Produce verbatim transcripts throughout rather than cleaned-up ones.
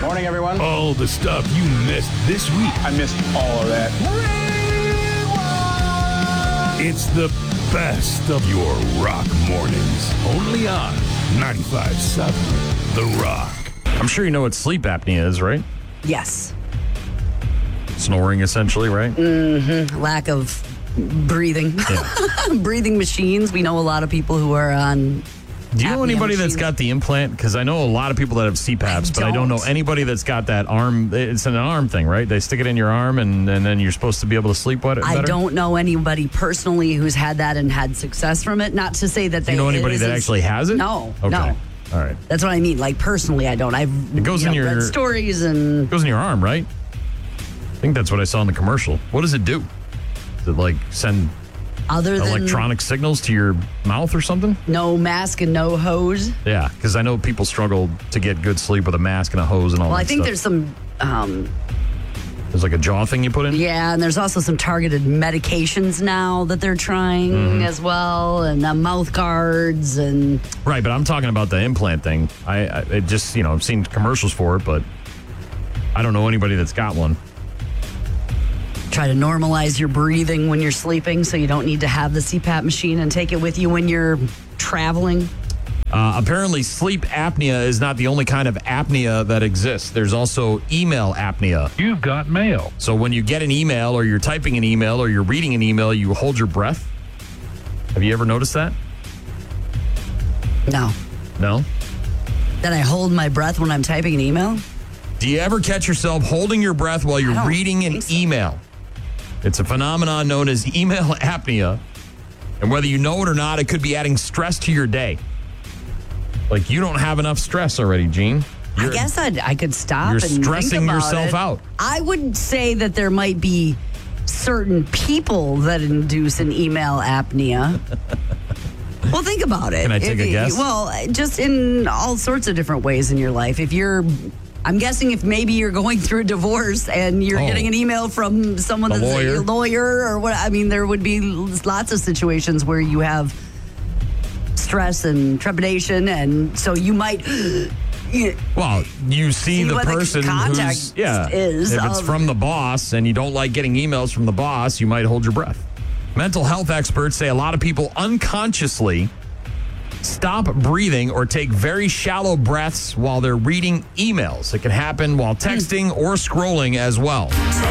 Morning, everyone. All the stuff you missed this week. I missed all of that. It's the best of your rock mornings. Only on ninety-five point seven The Rock. I'm sure you know what sleep apnea is, right? Yes. Snoring, essentially, right? Mm-hmm. Lack of breathing. Yeah. Breathing machines. We know a lot of people who are on. Do you know anybody machines. that's got the implant? Because I know a lot of people that have C PAPs, I but I don't know anybody that's got that arm. It's an arm thing, right? They stick it in your arm, and, and then you're supposed to be able to sleep better? I don't know anybody personally who's had that and had success from it. Not to say that they. Do you know anybody that actually has it? No. Okay. No. All right. That's what I mean. Like, personally, I don't. I've it goes you in know, your read stories and. It goes in your arm, right? I think that's what I saw in the commercial. What does it do? Does it, like, send Other than electronic signals to your mouth or something? No mask and no hose. Yeah, because I know people struggle to get good sleep with a mask and a hose and all well, that I think stuff. there's some. Um, there's like a jaw thing you put in? Yeah, and there's also some targeted medications now that they're trying Mm-hmm. as well, and uh, mouth guards and. Right, but I'm talking about the implant thing. I, I it just, you know, I've seen commercials for it, but I don't know anybody that's got one. Try to normalize your breathing when you're sleeping so you don't need to have the C PAP machine and take it with you when you're traveling. Uh, apparently, sleep apnea is not the only kind of apnea that exists. There's also email apnea. You've got mail. So when you get an email or you're typing an email or you're reading an email, you hold your breath. Have you ever noticed that? No. No? That I hold my breath when I'm typing an email? Do you ever catch yourself holding your breath while you're reading an so. email? It's a phenomenon known as email apnea. And whether you know it or not, it could be adding stress to your day. Like, you don't have enough stress already, Gene. You're, I guess I'd, I could stop You're and stressing think about yourself it. out. I would say that there might be certain people that induce an email apnea. Well, think about it. Can I take If- a guess? Well, just in all sorts of different ways in your life. If you're, I'm guessing if maybe you're going through a divorce and you're Oh. getting an email from someone A that's lawyer. a lawyer or what, I mean, there would be lots of situations where you have stress and trepidation, and so you might. You, Well, you see, See the what the person contact who's, yeah, is if it's of- from the boss and you don't like getting emails from the boss, you might hold your breath. Mental health experts say a lot of people unconsciously stop breathing or take very shallow breaths while they're reading emails. It can happen while texting or scrolling as well.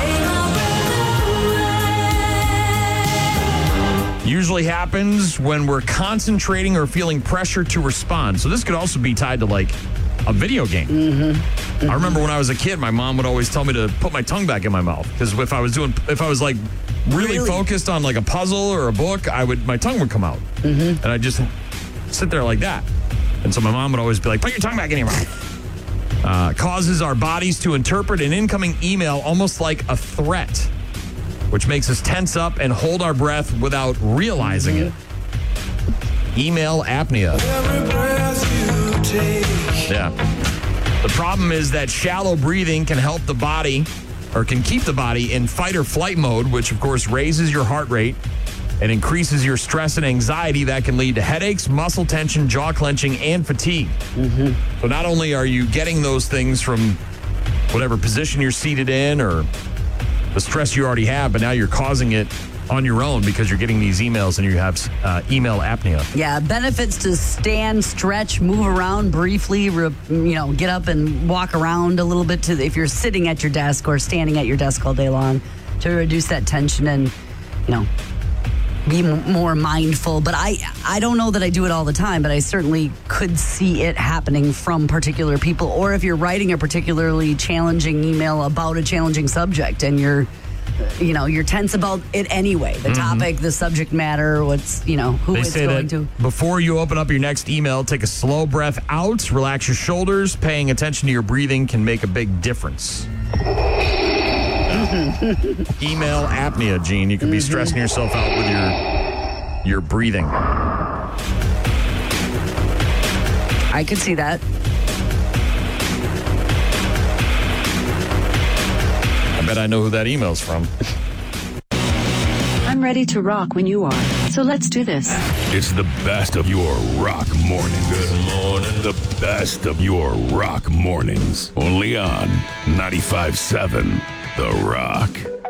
Usually happens when we're concentrating or feeling pressure to respond. So this could also be tied to like a video game. Mm-hmm. Mm-hmm. I remember when I was a kid, my mom would always tell me to put my tongue back in my mouth because if I was doing, if I was like really, Really? focused on like a puzzle or a book, I would my tongue would come out, Mm-hmm. and I just sit there like that. And so my mom would always be like, "Put your tongue back in your mouth." Uh, causes our bodies to interpret an incoming email almost like a threat, which makes us tense up and hold our breath without realizing it. Email apnea. Yeah. The problem is that shallow breathing can help the body, or can keep the body in fight or flight mode, which of course raises your heart rate and increases your stress and anxiety. That can lead to headaches, muscle tension, jaw clenching, and fatigue. Mm-hmm. So not only are you getting those things from whatever position you're seated in or the stress you already have, but now you're causing it on your own because you're getting these emails and you have uh, email apnea. Yeah, benefits to stand, stretch, move around briefly, re, you know, get up and walk around a little bit to if you're sitting at your desk or standing at your desk all day long to reduce that tension and, you know, be m- more mindful. But I, I don't know that I do it all the time, but I certainly could see it happening from particular people. Or if you're writing a particularly challenging email about a challenging subject and you're, you know, you're tense about it anyway. The Mm-hmm. topic, the subject matter, what's, you know, who They it's say going that to. before you open up your next email, take a slow breath out, relax your shoulders. Paying attention to your breathing can make a big difference. Email apnea, Gene. You could be stressing yourself out with your your breathing. I could see that. I bet I know who that email's from. I'm ready to rock when you are. So let's do this. It's the best of your rock morning. Good morning. The best of your rock mornings. Only on ninety-five point seven The Rock.